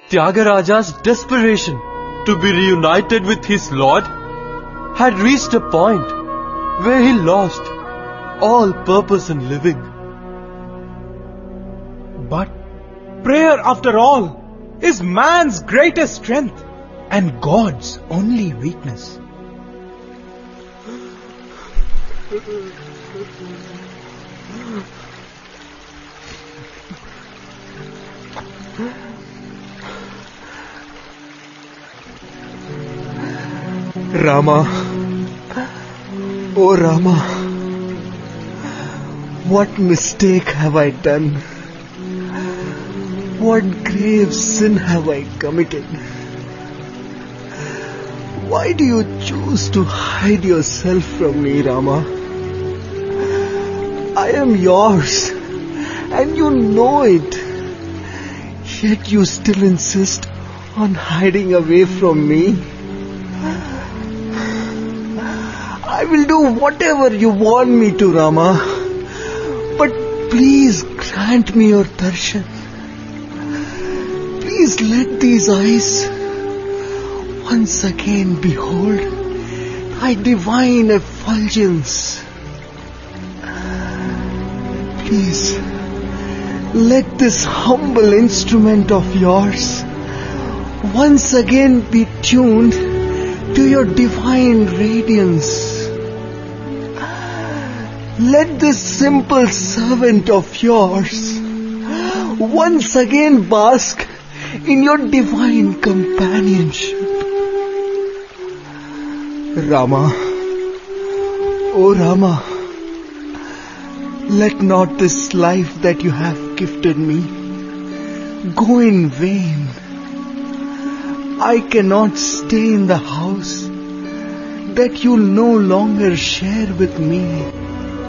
Tyagaraja's desperation to be reunited with his Lord had reached a point where he lost all purpose in living. But prayer, after all, is man's greatest strength and God's only weakness. Rama, oh Rama, what mistake have I done? What grave sin have I committed? Why do you choose to hide yourself from me, Rama? I am yours, and you know it. Yet you still insist on hiding away from me. I will do whatever you want me to, Rama. But please grant me your darshan. Please let these eyes once again behold thy divine effulgence. Please let this humble instrument of yours once again be tuned to your divine radiance. Let this simple servant of yours once again bask in your divine companionship. Rama, O Rama, let not this life that you have gifted me go in vain. I cannot stay in the house that you no longer share with me.